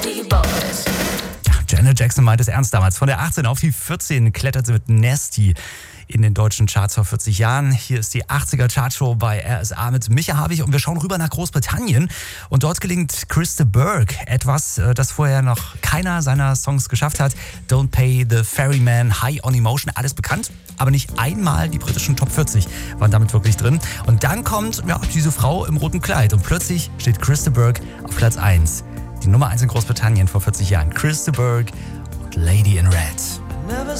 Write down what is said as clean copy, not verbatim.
Janet Jackson meint es ernst damals. Von der 18 auf die 14 klettert sie mit Nasty in den deutschen Charts vor 40 Jahren. Hier ist die 80er Chartshow bei RSA mit Micha Habich und wir schauen rüber nach Großbritannien. Und dort gelingt Chris de Burgh etwas, das vorher noch keiner seiner Songs geschafft hat. Don't Pay the Ferryman, High on Emotion, alles bekannt. Aber nicht einmal die britischen Top 40 waren damit wirklich drin. Und dann kommt diese Frau im roten Kleid und plötzlich steht Chris de Burgh auf Platz 1. Die Nummer 1 in Großbritannien vor 40 Jahren. Chris de Burgh und Lady in Red.